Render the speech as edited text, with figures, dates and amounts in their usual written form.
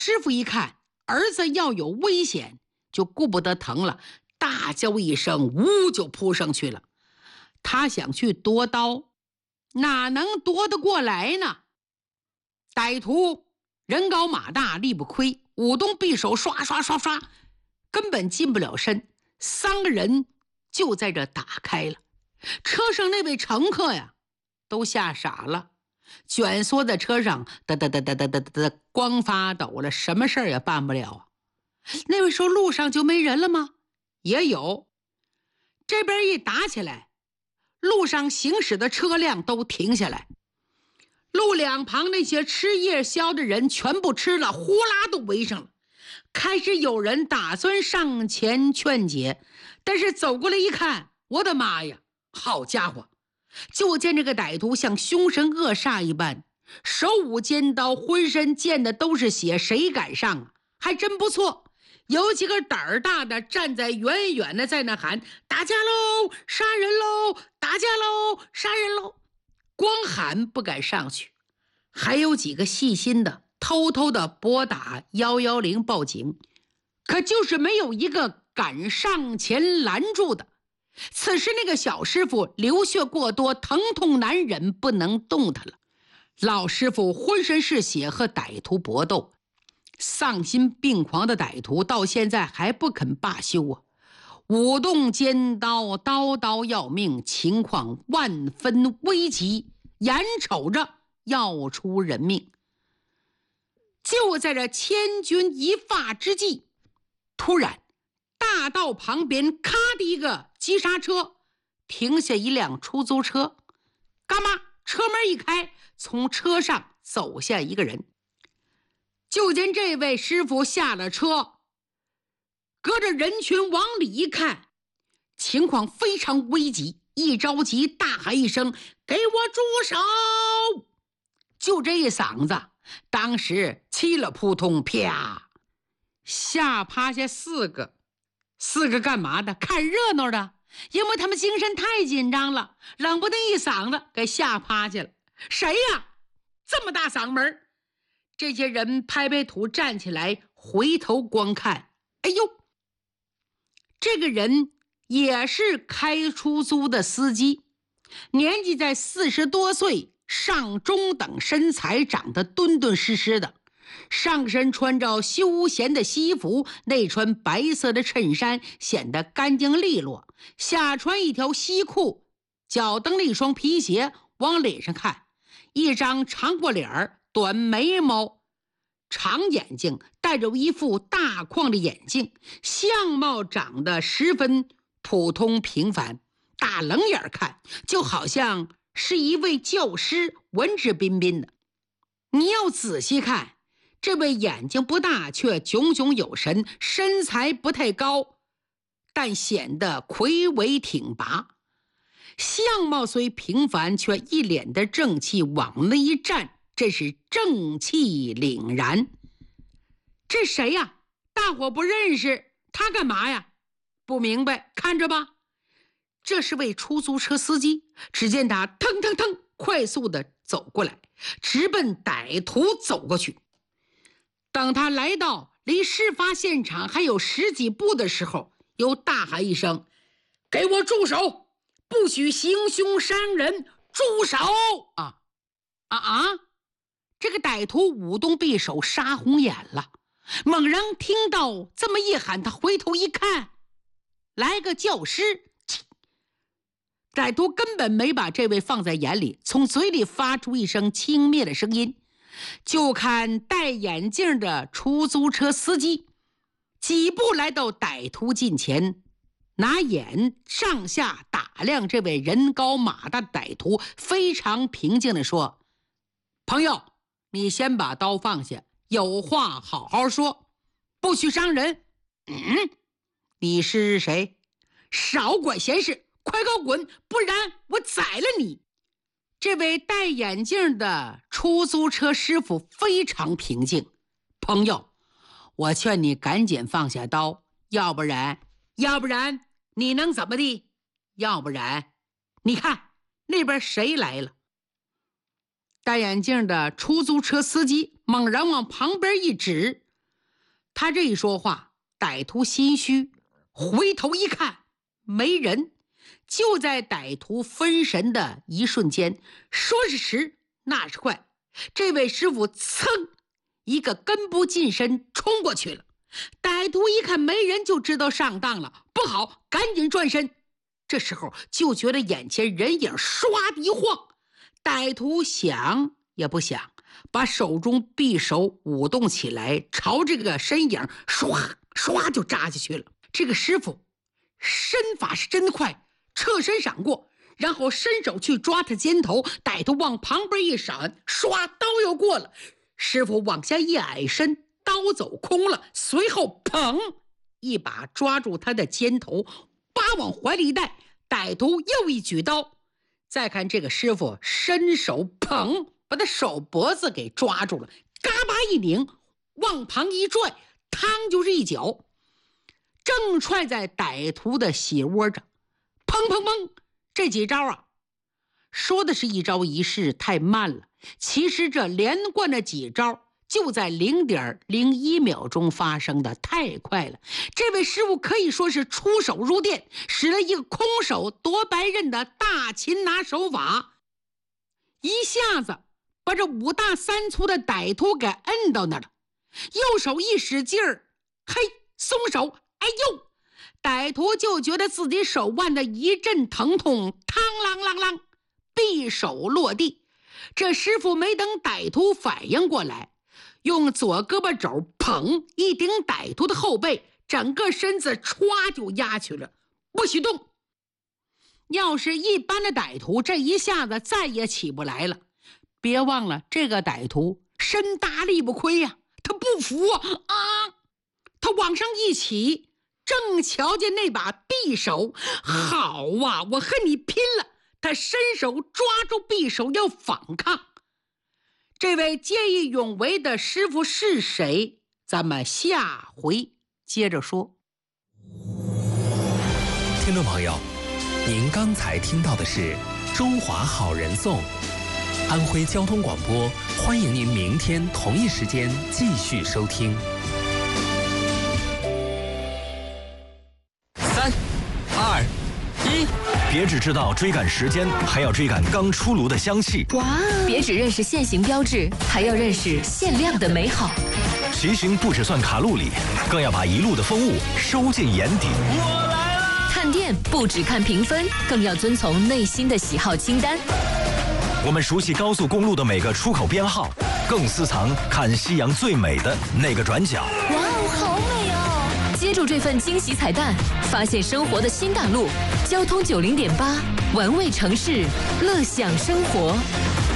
师傅一看儿子要有危险，就顾不得疼了，大叫一声，呜就扑上去了。他想去夺刀，哪能夺得过来呢？歹徒人高马大，力不亏，舞动匕首，刷刷刷刷，根本近不了身。3个人就在这打开了。车上那位乘客呀，都吓傻了，卷缩在车上，哒哒哒哒哒哒哒，光发抖了，什么事儿也办不了啊。那位说路上就没人了吗？也有。这边一打起来，路上行驶的车辆都停下来，路两旁那些吃夜宵的人全部吃了，呼啦都围上了。开始有人打算上前劝解，但是走过来一看，我的妈呀，好家伙，就见这个歹徒像凶神恶煞一般，手舞尖刀，浑身溅的都是血，谁敢上啊？还真不错，有几个胆儿大的站在远远的在那喊，打架喽，杀人喽，打架喽，杀人喽，光喊不敢上去。还有几个细心的偷偷的拨打110报警，可就是没有一个敢上前拦住的。此时那个小师傅流血过多，疼痛难忍，不能动弹了。老师傅浑身是血，和歹徒搏斗。丧心病狂的歹徒到现在还不肯罢休啊！舞动尖刀，刀刀要命，情况万分危急，眼瞅着要出人命。就在这千钧一发之际，突然大道旁边咔的一个急刹车，停下一辆出租车。干嘛？车门一开，从车上走下一个人。就见这位师傅下了车，隔着人群往里一看，情况非常危急，一着急大喊一声，给我住手！就这一嗓子，当时气了扑通，啪，吓趴下4个。4个干嘛的？看热闹的，因为他们精神太紧张了，冷不丁一嗓子给吓趴下了。谁呀？这么大嗓门？这些人拍拍土站起来，回头观看，哎呦，这个人也是开出租的司机，年纪在40多岁，上中等身材，长得敦敦实实的，上身穿着休闲的西服，内穿白色的衬衫，显得干净利落，下穿一条西裤，脚蹬了一双皮鞋，往脸上看，一张长过脸儿，短眉毛，长眼睛，戴着一副大框的眼镜，相貌长得十分普通平凡，打冷眼看就好像是一位教师，文质彬彬的。你要仔细看，这位眼睛不大，却炯炯有神，身材不太高，但显得魁伟挺拔，相貌虽平凡，却一脸的正气，往那一站，真是正气凛然。这谁呀？大伙不认识，他干嘛呀？不明白，看着吧。这是位出租车司机，只见他腾腾腾快速地走过来，直奔歹徒走过去。等他来到离事发现场还有10几步的时候，又大喊一声，给我住手，不许行凶伤人，住手！这个歹徒舞动匕首，杀红眼了，猛然听到这么一喊，他回头一看，来个教师。歹徒根本没把这位放在眼里，从嘴里发出一声轻蔑的声音。就看戴眼镜的出租车司机几步来到歹徒近前，拿眼上下打量这位人高马大的歹徒，非常平静地说，朋友，你先把刀放下，有话好好说，不许伤人。你是谁？少管闲事，快给我滚，不然我宰了你。这位戴眼镜的出租车师傅非常平静，朋友，我劝你赶紧放下刀，要不然你能怎么地？要不然你看那边谁来了？戴眼镜的出租车司机猛然往旁边一指， 他这一说话，歹徒心虚，回头一看没人。就在歹徒分神的一瞬间，说是迟那是快，这位师傅噌一个跟步近身冲过去了。歹徒一看没人，就知道上当了，不好，赶紧转身。这时候就觉得眼前人影唰的一晃，歹徒想也不想，把手中匕首舞动起来，朝这个身影唰唰就扎下去了。这个师傅身法是真快，侧身闪过，然后伸手去抓他肩头，歹徒往旁边一闪，唰，刀又过了。师傅往下一矮身，刀走空了，随后砰一把抓住他的肩头，扒往怀里一带。歹徒又一举刀，再看这个师傅伸手砰把他手脖子给抓住了，嘎巴一拧，往旁一拽，嘡就是一脚，正踹在歹徒的血窝上。砰砰砰，这几招啊，说的是一招一式太慢了，其实这连贯的几招就在0.01秒钟发生的，太快了。这位师傅可以说是出手如电，使了一个空手夺白刃的大擒拿手法，一下子把这5大3粗的歹徒给摁到那儿了。右手一使劲儿，嘿，松手，哎呦，歹徒就觉得自己手腕的一阵疼痛，嘡啷啷啷，匕首落地。这师傅没等歹徒反应过来，用左胳膊肘砰一顶歹徒的后背，整个身子歘就压去了，不许动。要是一般的歹徒，这一下子再也起不来了。别忘了，这个歹徒身大力不亏呀，他不服啊！他往上一起，正瞧见那把匕首，好啊，我和你拼了！他伸手抓住匕首要反抗。这位见义勇为的师傅是谁？咱们下回接着说。 听众朋友，您刚才听到的是《中华好人颂》，安徽交通广播，欢迎您明天同一时间继续收听。 3、2、1， 别只知道追赶时间，还要追赶刚出炉的香气。 哇！别只认识现行标志，还要认识限量的美好。 骑行不只算卡路里，更要把一路的风物收进眼底。 我来啦！ 看店不只看评分，更要遵从内心的喜好清单。 我们熟悉高速公路的每个出口编号，更私藏看夕阳最美的那个转角。 哇哦，好美哦！接住这份惊喜彩蛋，发现生活的新大陆。交通90.8，玩味城市，乐享生活。